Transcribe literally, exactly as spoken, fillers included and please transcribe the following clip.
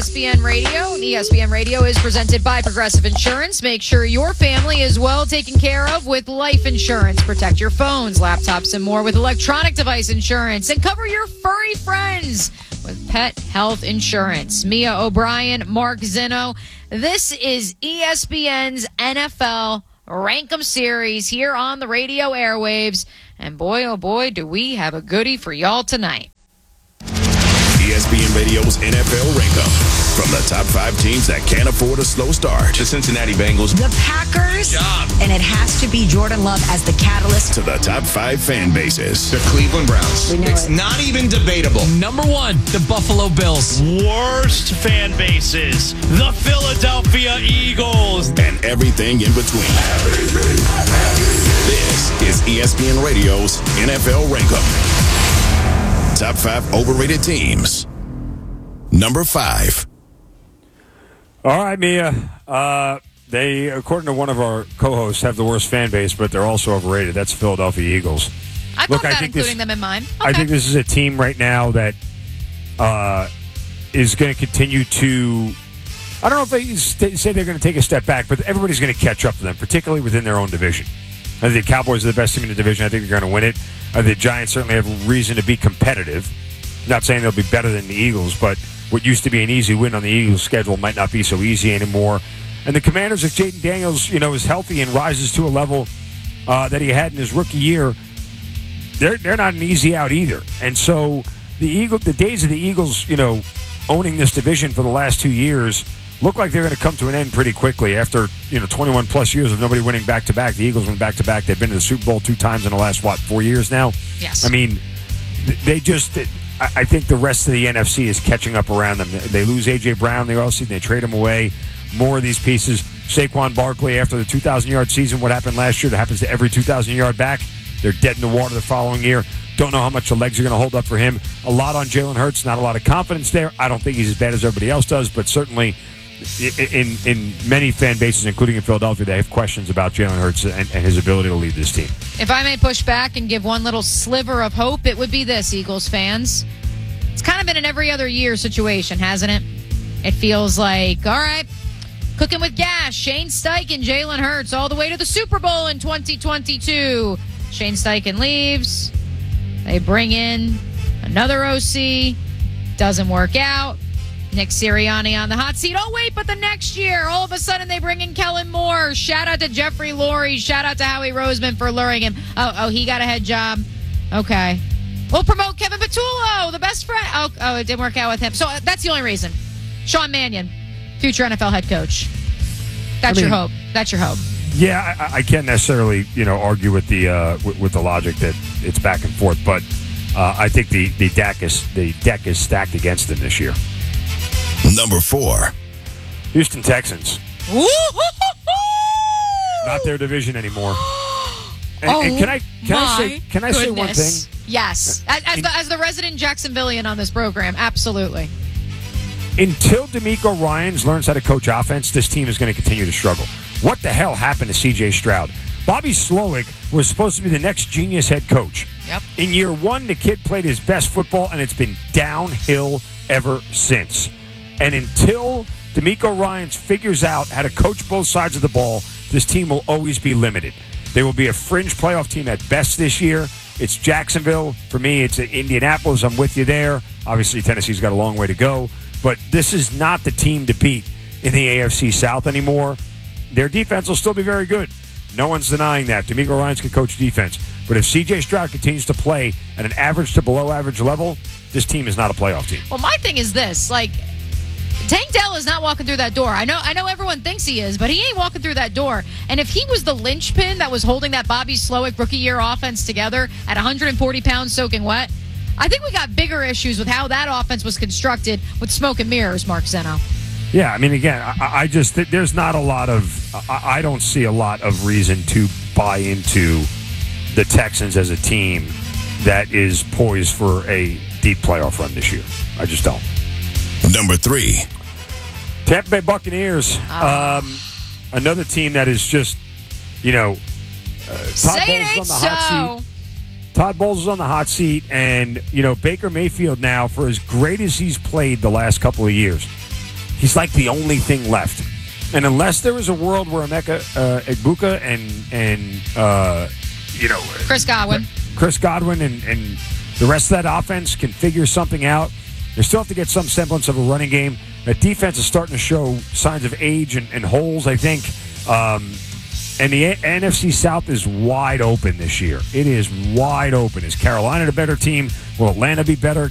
S P N Radio. E S P N Radio is presented by Progressive Insurance. Make sure your family is well taken care of with life insurance. Protect your phones, laptops, and more with electronic device insurance. And cover your furry friends with pet health insurance. Mia O'Brien, Mark Zinno. This is E S P N's N F L Rankem Series here on the radio airwaves. And boy, oh boy, do we have a goodie for y'all tonight. E S P N Radio's N F L Rankem. From the top five teams that can't afford a slow start. The Cincinnati Bengals. The Packers. And it has to be Jordan Love as the catalyst. To the top five fan bases. The Cleveland Browns. It's it. not even debatable. Number one, the Buffalo Bills. Worst fan bases. The Philadelphia Eagles. And everything in between. This is E S P N Radio's N F L Rankem. Top five overrated teams. Number five. All right, Mia. Uh, they, according to one of our co-hosts, have the worst fan base, but they're also overrated. That's Philadelphia Eagles. I thought Look, that I think including this, them in mine. Okay. I think this is a team right now that uh, is going to continue to. I don't know if they st- say they're going to take a step back, but everybody's going to catch up to them, particularly within their own division. I think the Cowboys are the best team in the division. I think they're going to win it. I think the Giants certainly have reason to be competitive. Not saying they'll be better than the Eagles, but what used to be an easy win on the Eagles' schedule might not be so easy anymore. And the Commanders, if Jaden Daniels, you know, is healthy and rises to a level uh, that he had in his rookie year, they're they're not an easy out either. And so the Eagle, the days of the Eagles, you know, owning this division for the last two years look like they're going to come to an end pretty quickly. After, you know, twenty-one plus years of nobody winning back to back, the Eagles went back to back. They've been to the Super Bowl two times in the last what four years now. Yes. I mean, they just. I think the rest of the N F C is catching up around them. They lose A J. Brown in the offseason. They trade him away. More of these pieces. Saquon Barkley, after the two thousand-yard season, what happened last year, that happens to every two thousand-yard back. They're dead in the water the following year. Don't know how much the legs are going to hold up for him. A lot on Jalen Hurts. Not a lot of confidence there. I don't think he's as bad as everybody else does, but certainly in in many fan bases, including in Philadelphia, they have questions about Jalen Hurts and, and his ability to lead this team. If I may push back and give one little sliver of hope, it would be this, Eagles fans. It's kind of been an every other year situation, hasn't it? It feels like, all right, cooking with gas, Shane Steichen, Jalen Hurts, all the way to the Super Bowl in twenty twenty-two. Shane Steichen leaves. They bring in another O C. Doesn't work out. Nick Sirianni on the hot seat. Oh, wait, but the next year, all of a sudden they bring in Kellen Moore. Shout out to Jeffrey Lurie. Shout out to Howie Roseman for luring him. Oh, oh, he got a head job. Okay. We'll promote Kevin Patullo, the best friend. Oh, oh, it didn't work out with him. So uh, that's the only reason. Sean Mannion, future N F L head coach. That's I mean, your hope. That's your hope. Yeah, I, I can't necessarily, you know, argue with the uh, with, with the logic that it's back and forth, but uh, I think the the deck is the deck is stacked against them this year. Number four, Houston Texans. Woo-hoo-hoo-hoo! Not their division anymore. And, oh, and can I can I say can I goodness. say one thing? Yes, as, as, the, as the resident Jacksonvillian on this program, absolutely. Until DeMeco Ryans learns how to coach offense, this team is going to continue to struggle. What the hell happened to C J Stroud? Bobby Slowick was supposed to be the next genius head coach. Yep. In year one, the kid played his best football, and it's been downhill ever since. And until DeMeco Ryans figures out how to coach both sides of the ball, this team will always be limited. They will be a fringe playoff team at best this year. It's Jacksonville. For me, it's Indianapolis. I'm with you there. Obviously, Tennessee's got a long way to go. But this is not the team to beat in the A F C South anymore. Their defense will still be very good. No one's denying that. DeMeco Ryans can coach defense. But if C J Stroud continues to play at an average to below average level, this team is not a playoff team. Well, my thing is this. Like, Tank Dell is not walking through that door. I know I know everyone thinks he is, but he ain't walking through that door. And if he was the linchpin that was holding that Bobby Slowick rookie year offense together at one hundred forty pounds soaking wet, I think we got bigger issues with how that offense was constructed with smoke and mirrors, Mark Zinno. Yeah, I mean, again, I, I just, there's not a lot of, I, I don't see a lot of reason to buy into the Texans as a team that is poised for a deep playoff run this year. I just don't. Number three, Tampa Bay Buccaneers. Oh. Um, another team that is just, you know, uh, Todd Say Bowles it is on the so. hot seat. Todd Bowles is on the hot seat, and, you know, Baker Mayfield now, for as great as he's played the last couple of years, He's like the only thing left. And unless there is a world where Emeka uh, Egbuka and and uh, you know Chris Godwin, Chris Godwin, and, and the rest of that offense can figure something out, they still have to get some semblance of a running game. That defense is starting to show signs of age and, and holes, I think. Um, and the a- N F C South is wide open this year. It is wide open. Is Carolina the better team? Will Atlanta be better?